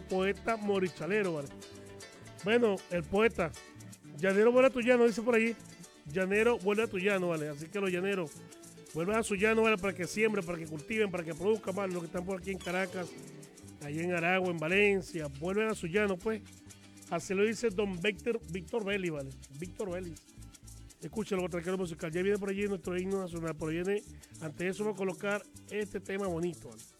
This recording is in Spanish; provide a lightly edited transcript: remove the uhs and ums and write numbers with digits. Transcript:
poeta morichalero, ¿vale? Bueno, el poeta, llanero vuelve a tu llano, dice por allí. Llanero vuelve a tu llano, ¿vale? Así que los llaneros vuelvan a su llano, ¿vale? Para que siembren, para que cultiven, para que produzcan, ¿vale? Los que están por aquí en Caracas, allá en Aragua, en Valencia, vuelven a su llano, pues. Así lo dice don Víctor Vélez, ¿vale? Víctor Vélez. Escúchalo, el tranquero musical. Ya viene por allí nuestro himno nacional, pero viene, ante eso vamos a colocar este tema bonito, ¿vale?